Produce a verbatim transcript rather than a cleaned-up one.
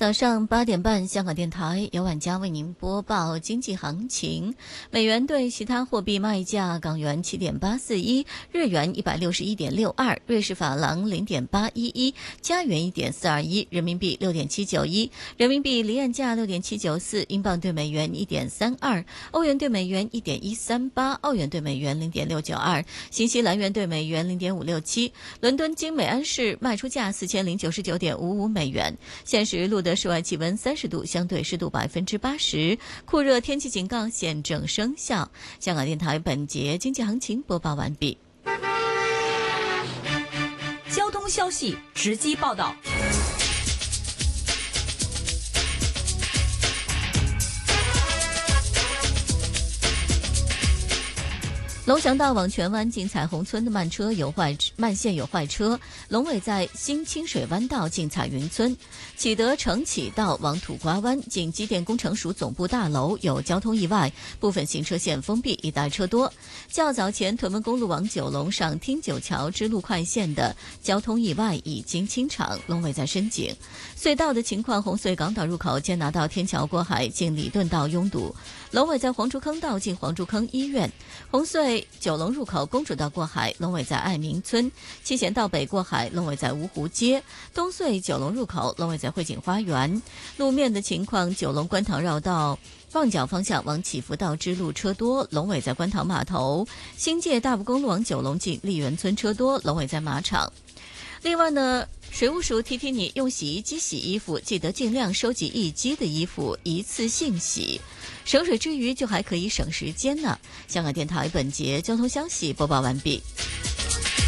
早上八点半，香港电台由晚佳为您播报经济行情。美元对其他货币卖价：港元七点八四一，日元一百六十一点六二，瑞士法郎零点八一一，加元一点四二一，人民币六点七九一，人民币离岸价六点七九四，英镑对美元一点三二，欧元对美元一点一三八，澳元对美元零点六九二，新西兰元对美元零点五六七。伦敦金美安市卖出价四千零九十九点五五美元。现时录得室外气温三十度，相对湿度百分之八十，酷热天气警告现正生效。香港电台本节经济行情播报完毕。 交通消息直击报道。 龙翔道往荃湾进彩虹村的慢车有坏慢线有坏车，龙尾在新清水湾道进彩云村，启德承启道往土瓜湾进机电工程署总部大楼有交通意外，部分行车线封闭，一带车多。较早前屯门公路往九龙上汀九桥支路快线的交通意外已经清场，龙尾在深井。隧道的情况，红隧港岛入口坚拿道天桥过海进礼顿道拥堵，龙尾在黄竹坑道进黄竹坑医院。红隧九龙入口公主道过海，龙尾在爱民村；七贤道北过海，龙尾在芜湖街；东隧九龙入口，龙尾在汇景花园。路面的情况，九龙观塘绕道旺角方向往祈福道支路车多，龙尾在观塘码头；新界大埔公路往九龙进丽园村车多，龙尾在马场。另外呢，水务署提提你，用洗衣机洗衣服，记得尽量收集一机的衣服，一次性洗，省水之余就还可以省时间呢。香港电台本节交通消息播报完毕。